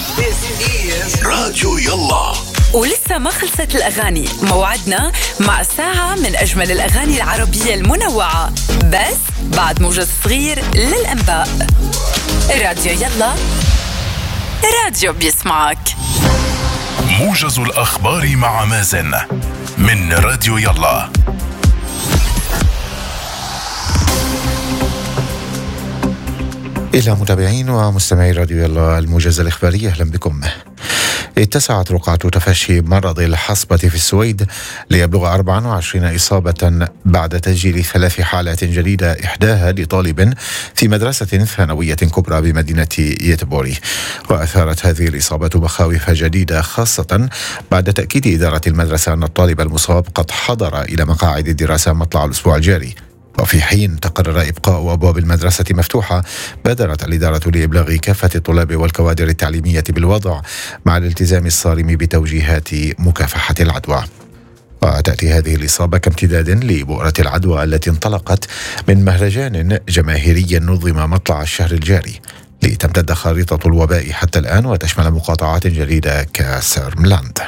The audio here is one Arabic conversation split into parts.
راديو يلا. ولسه ما خلصت الأغاني، موعدنا مع ساعة من أجمل الأغاني العربية المنوعة، بس بعد موجز صغير للأنباء. راديو يلا، راديو بيسمعك. موجز الأخبار مع مازن من راديو يلا. إلى متابعين ومستمعي راديو يلا الموجز الإخباري، أهلا بكم. اتسعت رقعة تفشي مرض الحصبة في السويد ليبلغ 24 إصابة بعد تسجيل 3 حالات جديدة، إحداها لطالب في مدرسة ثانوية كبرى بمدينة يتبوري. وأثارت هذه الإصابة مخاوف جديدة، خاصة بعد تأكيد إدارة المدرسة أن الطالب المصاب قد حضر إلى مقاعد الدراسة مطلع الأسبوع الجاري. وفي حين تقرر إبقاء أبواب المدرسة مفتوحة، بادرت الإدارة لإبلاغ كافة الطلاب والكوادر التعليمية بالوضع مع الالتزام الصارم بتوجيهات مكافحة العدوى. وتأتي هذه الإصابة كامتداد لبؤرة العدوى التي انطلقت من مهرجان جماهيري نظم مطلع الشهر الجاري، لتمتد خارطة الوباء حتى الآن وتشمل مقاطعات جديدة كسيرملاند.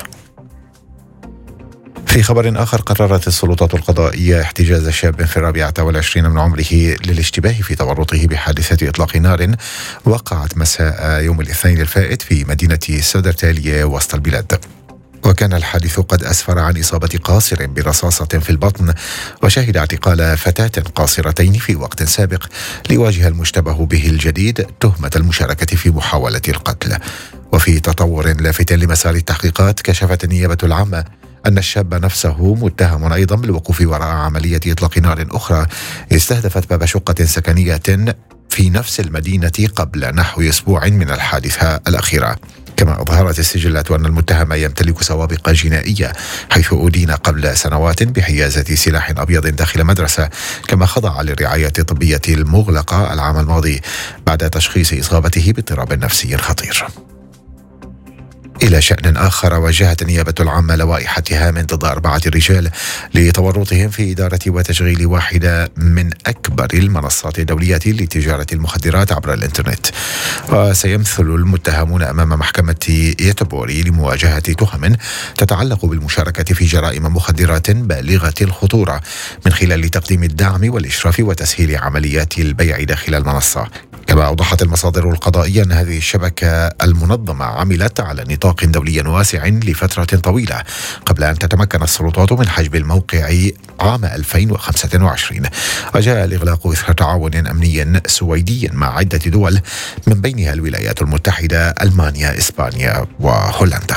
في خبر آخر، قررت السلطات القضائية احتجاز شاب في 24 من عمره للاشتباه في تورطه بحادثة إطلاق نار وقعت مساء يوم الاثنين الفائت في مدينة سودرتالية وسط البلاد. وكان الحادث قد أسفر عن إصابة قاصر برصاصة في البطن، وشهد اعتقال فتاة قاصرتين في وقت سابق ليواجه المشتبه به الجديد تهمة المشاركة في محاولة القتل. وفي تطور لافت لمسار التحقيقات، كشفت النيابة العامة أن الشاب نفسه متهم أيضا بالوقوف وراء عملية إطلاق نار أخرى استهدفت باب شقة سكنية في نفس المدينة قبل نحو أسبوع من الحادثة الأخيرة. كما أظهرت السجلات أن المتهم يمتلك سوابق جنائية، حيث أدين قبل سنوات بحيازة سلاح أبيض داخل مدرسة، كما خضع للرعاية الطبية المغلقة العام الماضي بعد تشخيص إصابته باضطراب نفسي خطير. إلى شأن آخر، وجهت النيابة العامة لوائح اتهام ضد 4 رجال لتورطهم في إدارة وتشغيل واحدة من أكبر المنصات الدولية لتجارة المخدرات عبر الإنترنت. وسيمثل المتهمون أمام محكمة يتبوري لمواجهة تهم تتعلق بالمشاركة في جرائم مخدرات بالغة الخطورة من خلال تقديم الدعم والإشراف وتسهيل عمليات البيع داخل المنصة. كما أوضحت المصادر القضائية أن هذه الشبكة المنظمة عملت على نطاق دولي واسع لفترة طويلة قبل أن تتمكن السلطات من حجب الموقع عام 2025. وجاء الإغلاق إثر تعاون أمني سويدي مع عدة دول من بينها الولايات المتحدة، ألمانيا، إسبانيا وهولندا.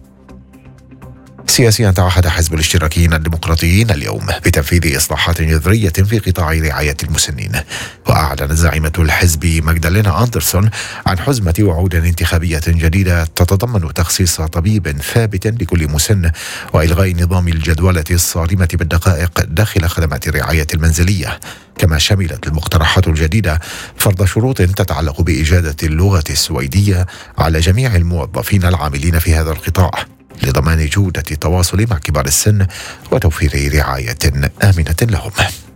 سياسيا، تعهد حزب الاشتراكيين الديمقراطيين اليوم بتنفيذ إصلاحات جذرية في قطاع رعاية المسنين. وأعلنت زعيمة الحزب ماغدالينا أندرسون عن حزمة وعود انتخابية جديدة تتضمن تخصيص طبيب ثابت لكل مسن، وإلغاء نظام الجدولة الصارمة بالدقائق داخل خدمات الرعاية المنزلية. كما شملت المقترحات الجديدة فرض شروط تتعلق بإجادة اللغة السويدية على جميع الموظفين العاملين في هذا القطاع، لضمان جودة التواصل مع كبار السن وتوفير رعاية آمنة لهم.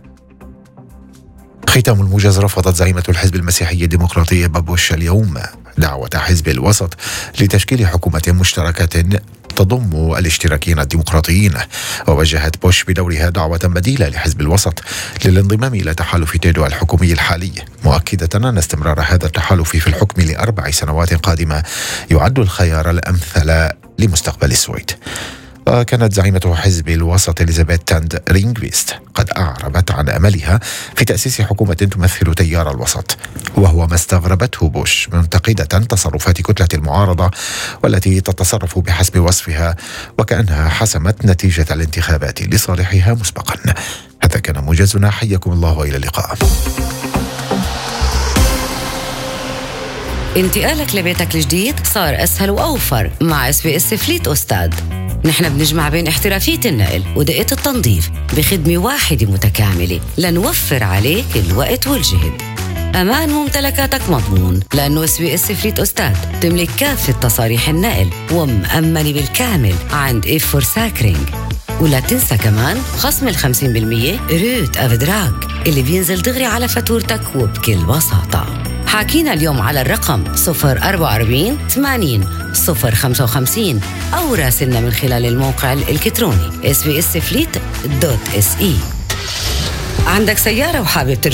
ختام الموجز، رفضت زعيمة الحزب المسيحي الديمقراطي باب بوش اليوم دعوة حزب الوسط لتشكيل حكومة مشتركة تضم الاشتراكيين الديمقراطيين. ووجهت بوش بدورها دعوة بديلة لحزب الوسط للانضمام إلى تحالف تيدو الحكومي الحالي، مؤكدة أن استمرار هذا التحالف في الحكم ل4 سنوات قادمة يعد الخيار الأمثل لمستقبل السويد. وكانت زعيمة حزب الوسط إليزابيث تاند رينغفيست قد أعربت عن أملها في تأسيس حكومة تمثل تيار الوسط، وهو ما استغربته بوش، منتقدة تصرفات كتلة المعارضة والتي تتصرف بحسب وصفها وكأنها حسمت نتيجة الانتخابات لصالحها مسبقا. هذا كان موجزنا، حياكم الله وإلى اللقاء. انتقالك لبيتك الجديد صار أسهل وأوفر مع SBS فليت أستاذ. نحن بنجمع بين احترافية النقل ودقة التنظيف بخدمة واحدة متكاملة لنوفر عليك الوقت والجهد. أمان ممتلكاتك مضمون، لأنه SBS فليت أستاذ تملك كافة تصاريح النقل ومأمنة بالكامل عند إف فور ساكرينج. ولا تنسى كمان خصم 50% روت أفدراك اللي بينزل دغري على فاتورتك وبكل بساطة. حاكينا اليوم على الرقم 044 80 055 أو راسلنا من خلال الموقع الإلكتروني sbsfleet.se. عندك سيارة وحابب